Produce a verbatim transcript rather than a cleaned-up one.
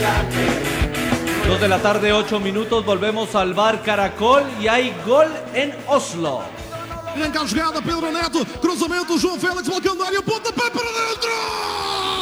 Dos de la tarde, ocho minutos, volvemos al bar Caracol y hay gol en Oslo. Arranca a jogada, Pedro Neto, cruzamento, João Félix colocando área, ponta